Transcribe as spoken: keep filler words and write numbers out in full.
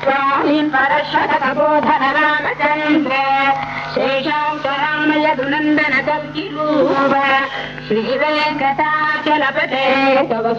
स्वामीन् परश्वतबोधन रामचन्द्र शेषांशरामय दुनन्दन कल्किरूप श्रीवेङ्कटाचलपते तव